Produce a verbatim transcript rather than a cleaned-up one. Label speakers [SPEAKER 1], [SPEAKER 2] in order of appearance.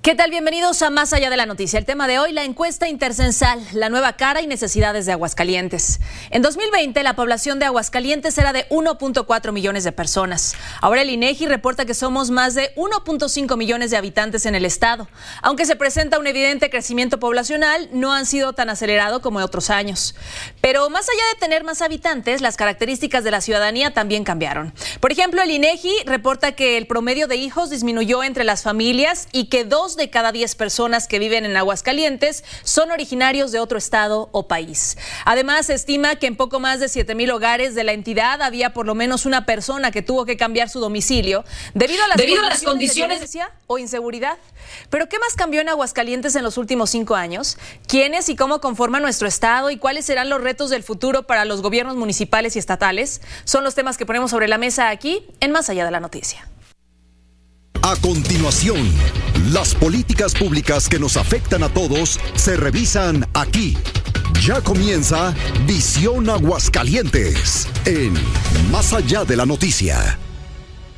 [SPEAKER 1] ¿Qué tal? Bienvenidos a Más Allá de la Noticia. El tema de hoy, la encuesta intercensal, la nueva cara y necesidades de Aguascalientes. En dos mil veinte, la población de Aguascalientes era de uno punto cuatro millones de personas. Ahora el INEGI reporta que somos más de uno punto cinco millones de habitantes en el estado. Aunque se presenta un evidente crecimiento poblacional, no han sido tan acelerado como en otros años. Pero más allá de tener más habitantes, las características de la ciudadanía también cambiaron. Por ejemplo, el INEGI reporta que el promedio de hijos disminuyó entre las familias y que dos de cada diez personas que viven en Aguascalientes son originarios de otro estado o país. Además, se estima que en poco más de siete mil hogares de la entidad había por lo menos una persona que tuvo que cambiar su domicilio debido a las,
[SPEAKER 2] debido
[SPEAKER 1] condiciones,
[SPEAKER 2] a las condiciones
[SPEAKER 1] de violencia o inseguridad. Pero ¿qué más cambió en Aguascalientes en los últimos cinco años? ¿Quiénes y cómo conforman nuestro estado y cuáles serán los retos del futuro para los gobiernos municipales y estatales? Son los temas que ponemos sobre la mesa aquí en Más Allá de la Noticia.
[SPEAKER 3] A continuación, las políticas públicas que nos afectan a todos se revisan aquí. Ya comienza Visión Aguascalientes en Más Allá de la Noticia.